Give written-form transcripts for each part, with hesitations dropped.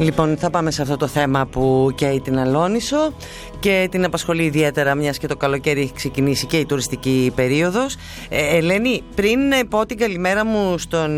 Λοιπόν, θα πάμε σε αυτό το θέμα που καίει την Αλόνησο και την απασχολεί ιδιαίτερα, μιας και το καλοκαίρι έχει ξεκινήσει και η τουριστική περίοδος. Ελένη, πριν πω την καλημέρα μου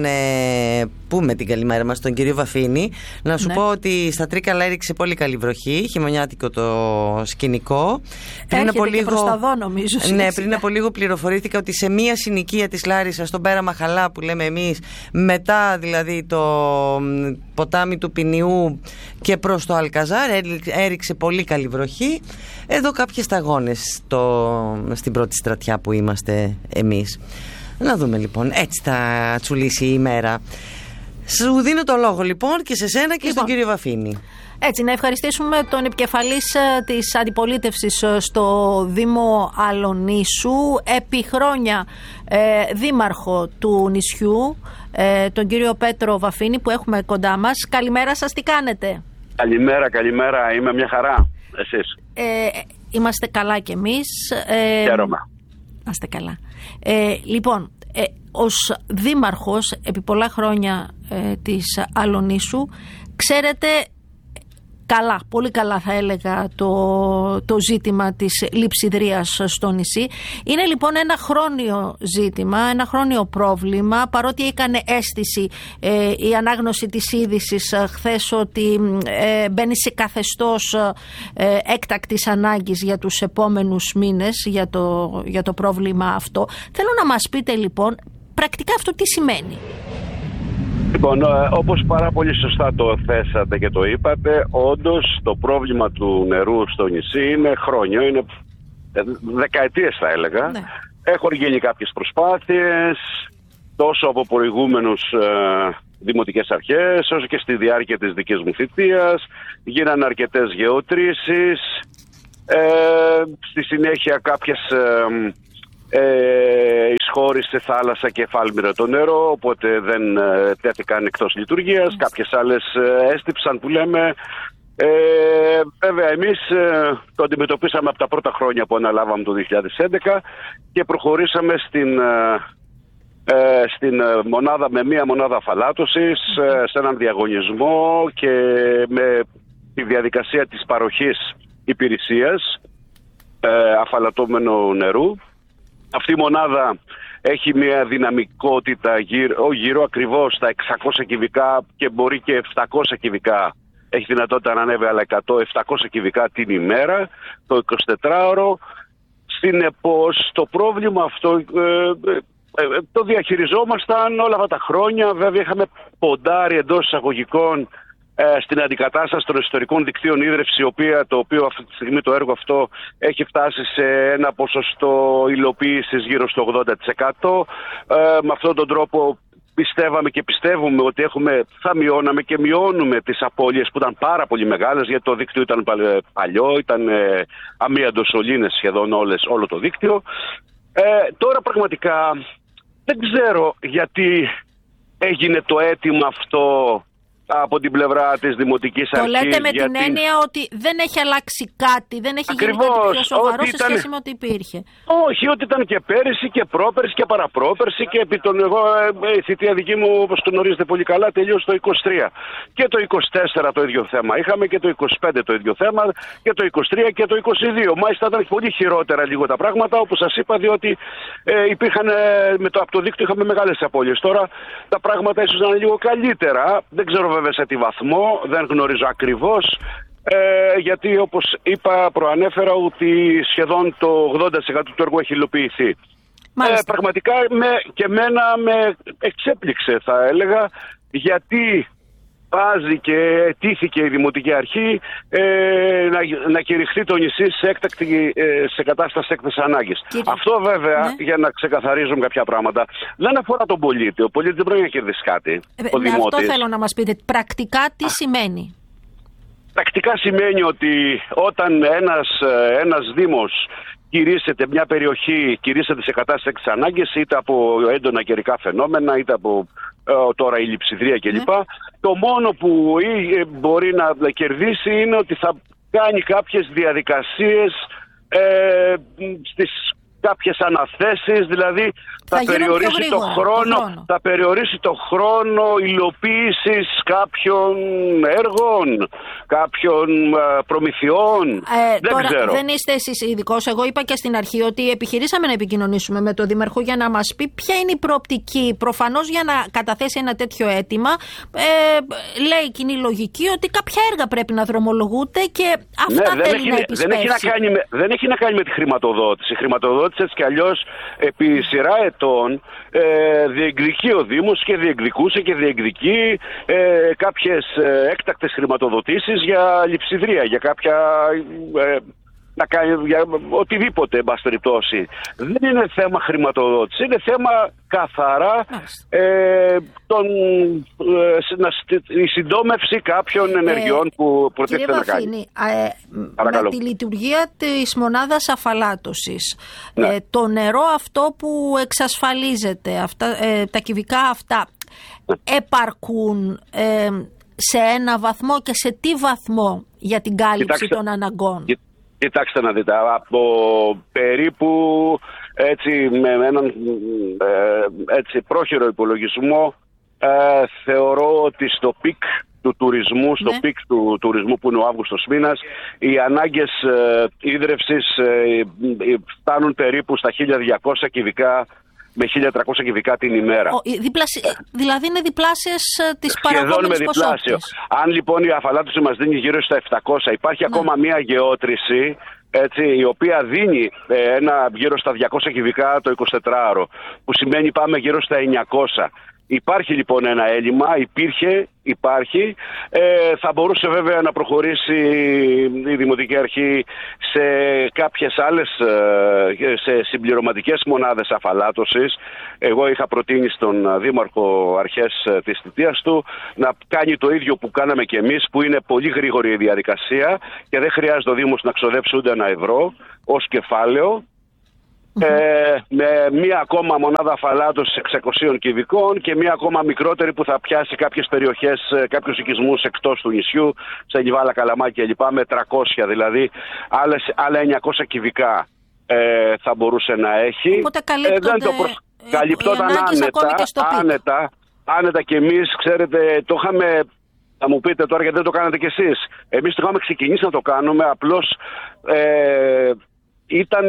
πούμε την καλημέρα μας στον κύριο Βαφίνη, να σου πω ότι στα Τρίκαλα έριξε πολύ καλή βροχή, χειμωνιάτικο το σκηνικό. Πριν από λίγο, προς τα δω, νομίζω. Ναι, πριν από λίγο πληροφορήθηκα ότι σε μία συνοικία της Λάρισσας, στον Πέρα Μαχαλά που λέμε εμείς, μετά δηλαδή το ποτάμι του Ποινιού και προς το Αλκαζάρ, έριξε πολύ καλή βροχή. Εδώ κάποιες σταγόνες στην πρώτη στρατιά που είμαστε εμείς. Να δούμε λοιπόν, έτσι θα τσουλήσει η ημέρα. Σου δίνω το λόγο λοιπόν και σε σένα και στον κύριο Βαφίνη. Έτσι, να ευχαριστήσουμε τον επικεφαλής της αντιπολίτευσης στο Δήμο Αλονίσου, επί χρόνια δήμαρχο του νησιού, τον κύριο Πέτρο Βαφίνη, που έχουμε κοντά μας. Καλημέρα σας, τι κάνετε? Καλημέρα, είμαι μια χαρά. Εσείς? Είμαστε καλά κι εμείς. Χαίρομαι. Είμαστε καλά. Λοιπόν, ως δήμαρχος επί πολλά χρόνια της Αλονίσου, ξέρετε καλά, πολύ καλά θα έλεγα το ζήτημα της λειψιδρίας στο νησί. Είναι λοιπόν ένα χρόνιο ζήτημα, ένα χρόνιο πρόβλημα, παρότι έκανε αίσθηση η ανάγνωση της είδησης χθες ότι μπαίνει σε καθεστώς έκτακτης ανάγκης για τους επόμενους μήνες για το πρόβλημα αυτό. Θέλω να μας πείτε λοιπόν πρακτικά αυτό τι σημαίνει. Λοιπόν, όπως πάρα πολύ σωστά το θέσατε και το είπατε, όντως το πρόβλημα του νερού στο νησί είναι χρόνιο, είναι δεκαετίες θα έλεγα. Ναι. Έχουν γίνει κάποιες προσπάθειες, τόσο από προηγούμενους δημοτικές αρχές, όσο και στη διάρκεια της δικής μου θητείας. Γίνανε αρκετές γεωτρήσεις, στη συνέχεια κάποιες εισχώρησε θάλασσα και εφάλμυρα το νερό, οπότε δεν τέθηκαν εκτός λειτουργίας. Κάποιες άλλες έστυψαν που λέμε. Βέβαια εμείς το αντιμετωπίσαμε από τα πρώτα χρόνια που αναλάβαμε το 2011 και προχωρήσαμε στην μονάδα, με μία μονάδα αφαλάτωσης, σε έναν διαγωνισμό και με τη διαδικασία της παροχής υπηρεσίας αφαλατώμενου νερού. Αυτή η μονάδα έχει μια δυναμικότητα γύρω ακριβώς στα 600 κυβικά και μπορεί και 700 κυβικά. Έχει δυνατότητα να ανέβει άλλα 100-700 κυβικά την ημέρα, το 24ωρο. Συνεπώς το πρόβλημα αυτό το διαχειριζόμασταν όλα αυτά τα χρόνια. Βέβαια είχαμε ποντάρει εντός εισαγωγικών στην αντικατάσταση των ιστορικών δικτύων ίδρυυση, το οποίο αυτή τη στιγμή το έργο αυτό έχει φτάσει σε ένα ποσοστό υλοποίησης γύρω στο 80%. Με αυτόν τον τρόπο πιστεύαμε και πιστεύουμε ότι θα μειώναμε και μειώνουμε τις απώλειες που ήταν πάρα πολύ μεγάλες, γιατί το δίκτυο ήταν παλιό, ήταν αμίαντος σωλήνες σχεδόν όλο το δίκτυο. Τώρα πραγματικά δεν ξέρω γιατί έγινε το αίτημα αυτό από την πλευρά της Δημοτικής Αρχής. Το λέτε με την έννοια ότι δεν έχει αλλάξει κάτι, δεν έχει γίνει κάτι πιο σοβαρό σε σχέση με ό,τι υπήρχε. Όχι, ότι ήταν και πέρυσι και πρόπερσι και παραπρόπερσι και επί η θητεία δική μου, όπως το γνωρίζετε πολύ καλά, τελείωσε το 23. Και το 24 το ίδιο θέμα είχαμε και το 25 το ίδιο θέμα και το 23 και το 22. Μάλιστα ήταν πολύ χειρότερα λίγο τα πράγματα, όπως σας είπα, διότι υπήρχαν από το δίκτυο είχαμε μεγάλες απώλειες. Τώρα τα πράγματα ίσως να είναι λίγο καλύτερα. Δεν ξέρω βέβαια σε τι βαθμό, δεν γνωρίζω ακριβώς, γιατί όπως είπα προανέφερα ότι σχεδόν το 80% του έργου έχει υλοποιηθεί. Πραγματικά και εμένα με εξέπληξε θα έλεγα, γιατί βάζει και αιτήθηκε η Δημοτική Αρχή να κηρυχθεί το νησί σε κατάσταση έκτακτης ανάγκης. Αυτό βέβαια, για να ξεκαθαρίζουμε κάποια πράγματα, δεν αφορά τον πολίτη. Ο πολίτης δεν πρέπει να κερδίσει κάτι. Αυτό θέλω να μας πείτε. Πρακτικά τι σημαίνει? Πρακτικά σημαίνει ότι όταν ένας Δήμος κηρύσσεται μια περιοχή, κηρύσσεται σε κατάσταση έκτακτης ανάγκης, είτε από έντονα καιρικά φαινόμενα, είτε από τώρα η λειψιδρία κλπ. Το μόνο που μπορεί να κερδίσει είναι ότι θα κάνει κάποιες διαδικασίες στις κάποιες αναθέσεις, δηλαδή θα περιορίσει το χρόνο υλοποίησης κάποιων έργων, κάποιων προμηθειών. Τώρα ξέρω. Δεν είστε εσείς ειδικός. Εγώ είπα και στην αρχή ότι επιχειρήσαμε να επικοινωνήσουμε με τον Δήμαρχο για να μας πει ποια είναι η προοπτική. Προφανώς για να καταθέσει ένα τέτοιο αίτημα, λέει η κοινή λογική ότι κάποια έργα πρέπει να δρομολογούνται και αυτά θέλει να επισπεύσει. Δεν έχει να κάνει με τη χρηματοδότηση. Η χρηματοδότηση έτσι κι αλλιώς επί σειρά ετών διεκδικεί ο Δήμος και διεκδικούσε και διεκδικεί κάποιες έκτακτες χρηματοδοτήσεις για λειψιδρία, για κάποια... να κάνει για οτιδήποτε, εν πάση περιπτώσει. Δεν είναι θέμα χρηματοδότηση, είναι θέμα καθαρά η συντόμευση κάποιων ενεργειών που προτίθεται να κάνει. Με τη λειτουργία της μονάδας αφαλάτωσης, το νερό αυτό που εξασφαλίζεται, τα κυβικά αυτά, επαρκούν σε ένα βαθμό και σε τι βαθμό για την κάλυψη των αναγκών? Κοιτάξτε να δείτε, από περίπου έτσι, με έναν πρόχειρο υπολογισμό, θεωρώ ότι στο πικ του τουρισμού, του τουρισμού που είναι ο Αύγουστος μήνας, οι ανάγκες ίδρευσης φτάνουν περίπου στα 1.200 κυβικά με 1.300 κυβικά την ημέρα. Δηλαδή είναι διπλάσιες της παραγόμενης ποσότητας. Αν λοιπόν η αφαλάτωση μας δίνει γύρω στα 700, υπάρχει ακόμα μία γεώτρηση, έτσι, η οποία δίνει γύρω στα 200 κυβικά το 24ωρο, που σημαίνει πάμε γύρω στα 900. Υπάρχει λοιπόν ένα έλλειμμα, υπάρχει. Θα μπορούσε βέβαια να προχωρήσει η Δημοτική Αρχή σε κάποιες άλλες, σε συμπληρωματικές μονάδες αφαλάτωσης. Εγώ είχα προτείνει στον Δήμαρχο αρχές της θητείας του να κάνει το ίδιο που κάναμε και εμείς, που είναι πολύ γρήγορη η διαδικασία και δεν χρειάζεται ο Δήμος να ξοδέψει ούτε ένα ευρώ ως κεφάλαιο. Με μία ακόμα μονάδα αφαλάτωσης 600 κυβικών και μία ακόμα μικρότερη που θα πιάσει κάποιες περιοχές, κάποιους οικισμούς εκτός του νησιού, σε Λιβάλα, Καλαμάκι κλπ. Με 300 δηλαδή, άλλα 900 κυβικά θα μπορούσε να έχει. Οπότε καλύπτονταν άνετα και εμείς, ξέρετε, το είχαμε... Θα μου πείτε τώρα γιατί δεν το κάνετε κι εσείς. Εμείς το είχαμε ξεκινήσει να το κάνουμε, απλώς... Ήταν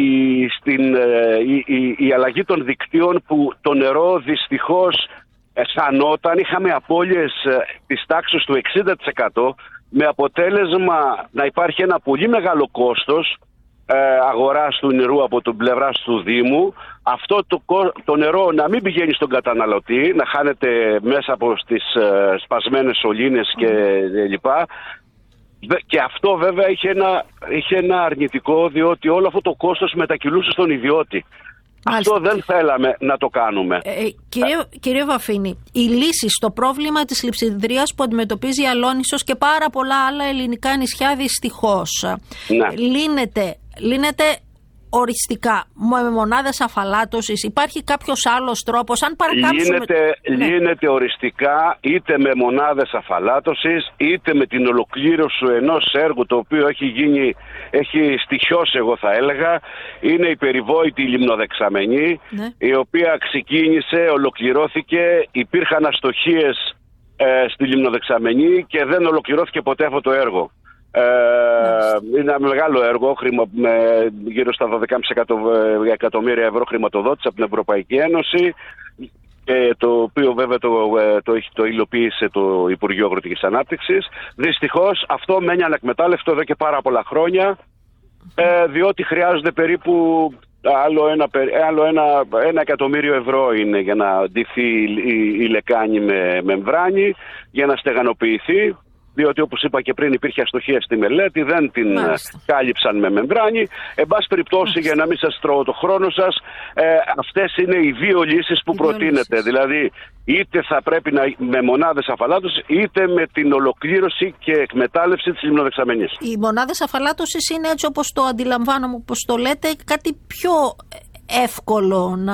η αλλαγή των δικτύων που το νερό δυστυχώς σανόταν. Είχαμε απώλειες της τάξης του 60%, με αποτέλεσμα να υπάρχει ένα πολύ μεγάλο κόστος αγοράς του νερού από την πλευρά του Δήμου. Αυτό το νερό να μην πηγαίνει στον καταναλωτή, να χάνεται μέσα από τις σπασμένες σωλήνες και λοιπά. Και αυτό βέβαια είχε ένα αρνητικό, διότι όλο αυτό το κόστος μετακυλούσε στον ιδιώτη. Μάλιστα. Αυτό δεν θέλαμε να το κάνουμε. Κύριε Βαφίνη, η λύση στο πρόβλημα της λειψιδρίας που αντιμετωπίζει η Αλόνισσος και πάρα πολλά άλλα ελληνικά νησιά δυστυχώς λύνεται οριστικά με μονάδες αφαλάτωσης? Υπάρχει κάποιος άλλος τρόπος? Αν παρακάμψουμε... Λύνεται οριστικά είτε με μονάδες αφαλάτωσης είτε με την ολοκλήρωση ενός έργου το οποίο έχει στοιχειώσει, εγώ θα έλεγα. Είναι η περιβόητη λιμνοδεξαμενή, η οποία ξεκίνησε, ολοκληρώθηκε, υπήρχαν αστοχίες στη λιμνοδεξαμενή και δεν ολοκληρώθηκε ποτέ αυτό το έργο. Είναι ένα μεγάλο έργο με γύρω στα 12,5 εκατομμύρια ευρώ χρηματοδότηση από την Ευρωπαϊκή Ένωση, το οποίο βέβαια το υλοποίησε το Υπουργείο Αγροτικής Ανάπτυξης. Δυστυχώς αυτό μένει ανεκμετάλλευτο εδώ και πάρα πολλά χρόνια, διότι χρειάζονται περίπου άλλο ένα εκατομμύριο ευρώ είναι για να ντυθεί η λεκάνη με μεμβράνη, για να στεγανοποιηθεί. Διότι όπως είπα και πριν υπήρχε αστοχία στη μελέτη, δεν την κάλυψαν με μεμβράνη. Εν πάση περιπτώσει, για να μην σας τρώω το χρόνο σας, αυτές είναι οι δύο λύσεις που προτείνεται. Δηλαδή είτε θα πρέπει με μονάδες αφαλάτωσης είτε με την ολοκλήρωση και εκμετάλλευση της λιμνοδεξαμενής. Οι μονάδες αφαλάτωσης είναι, έτσι όπως το αντιλαμβάνομαι, όπως το λέτε, κάτι πιο εύκολο να...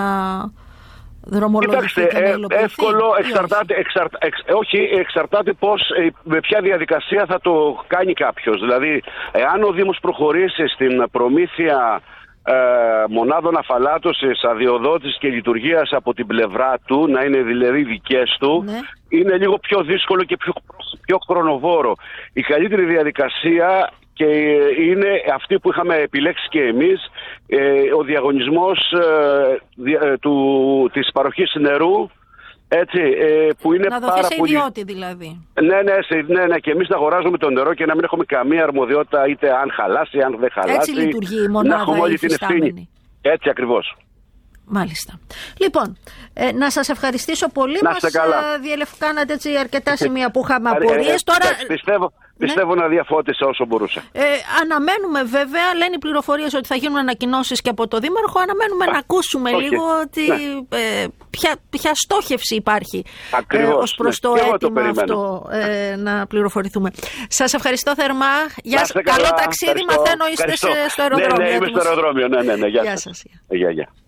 Κοιτάξτε, εύκολο εξαρτάται με ποια διαδικασία θα το κάνει κάποιος. Δηλαδή, εάν ο Δήμος προχωρήσει στην προμήθεια μονάδων αφαλάτωσης, αδειοδότησης και λειτουργίας από την πλευρά του, να είναι δηλαδή δικές του, ναι, είναι λίγο πιο δύσκολο και πιο χρονοβόρο. Η καλύτερη διαδικασία και είναι αυτή που είχαμε επιλέξει και εμείς, ο διαγωνισμός της παροχής νερού, έτσι, που είναι να δοθεί σε ιδιώτη δηλαδή. Ναι, και εμείς να αγοράζουμε το νερό και να μην έχουμε καμία αρμοδιότητα, είτε αν χαλάσει, αν δεν χαλάσει. Έτσι λειτουργεί η μονάδα υφιστάμενη. Έτσι ακριβώς. Μάλιστα. Λοιπόν, να σας ευχαριστήσω πολύ. Μας διελευκάνατε έτσι αρκετά σημεία που είχαμε απορίες. Τώρα... Πιστεύω να διαφώτισα όσο μπορούσα. Αναμένουμε βέβαια, λένε οι πληροφορίες ότι θα γίνουν ανακοινώσεις και από το Δήμαρχο. Αναμένουμε να ακούσουμε λίγο ποια στόχευση υπάρχει ως προς το αίτημα αυτό να πληροφορηθούμε. Σας ευχαριστώ θερμά. Καλό ταξίδι. Μαθαίνω είστε στο αεροδρόμιο. Ναι, είμαι στο αεροδρόμιο. Ναι. Γεια σας. Γεια.